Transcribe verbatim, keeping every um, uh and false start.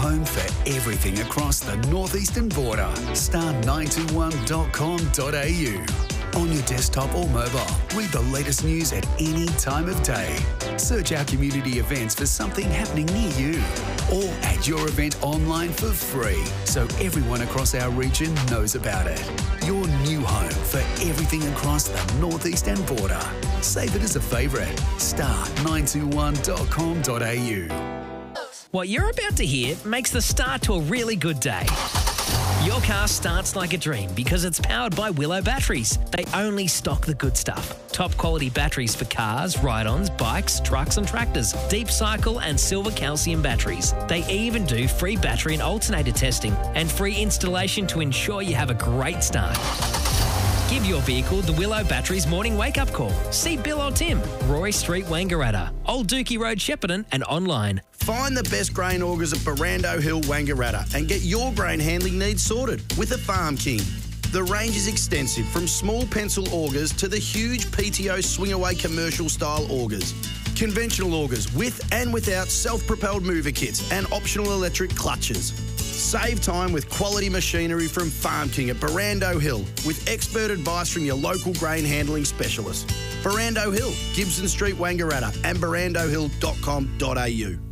home for everything across the northeastern border. star nine two one dot com dot a u. On your desktop or mobile, read the latest news at any time of day. Search our community events for something happening near you. Or add your event online for free so everyone across our region knows about it. Your new home for everything across the northeastern border. Save it as a favourite. star nine two one dot com dot a u. What you're about to hear makes the start to a really good day. Your car starts like a dream because it's powered by Willow Batteries. They only stock the good stuff. Top quality batteries for cars, ride-ons, bikes, trucks and tractors. Deep cycle and silver calcium batteries. They even do free battery and alternator testing and free installation to ensure you have a great start. Give your vehicle the Willow Batteries morning wake-up call. See Bill or Tim, Roy Street, Wangaratta, Old Dookie Road, Shepparton and online. Find the best grain augers at Barrando Hill, Wangaratta and get your grain handling needs sorted with a Farm King. The range is extensive, from small pencil augers to the huge P T O swing-away commercial-style augers. Conventional augers with and without self-propelled mover kits and optional electric clutches. Save time with quality machinery from Farm King at Barrando Hill with expert advice from your local grain handling specialist. Barrando Hill, Gibson Street, Wangaratta and barrando hill dot com dot a u.